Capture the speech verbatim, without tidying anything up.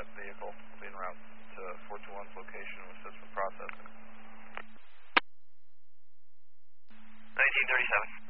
that vehicle will be en route to four two one's location with assist with processing. nineteen thirty-seven.